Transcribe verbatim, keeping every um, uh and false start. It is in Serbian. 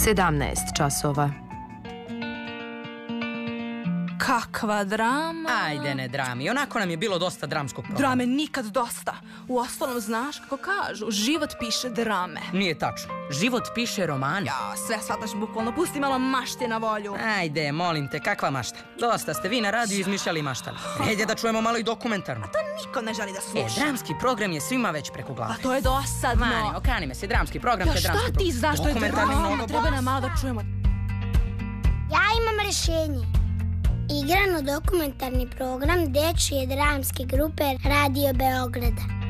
sedamnaest časova. Kakva drama. Ajde, ne drami. Onako nam je bilo dosta dramskog programa. Drame nikad dosta. U ostalom, znaš kako kažu, život piše drame. Nije tačno. Život piše romane. Ja, sve shvataš bukvalno. Pusti malo mašte na volju. Ajde, molim te, kakva mašta? Dosta ste vi na radiju izmišljali maštali. Ejde da čujemo malo i dokumentarno. A to niko ne želi da sluša. E, dramski program je svima već preko glave. A to je dosadno. Mani, okani me se, dramski program Ja, te šta dramski program. ti znaš što je Dokumentarni drama? mnogo Treba bolje. nam malo da čujemo. Ja imam rešenje. Igrano dokumentarni program dečije dramske grupe Radio Beograda.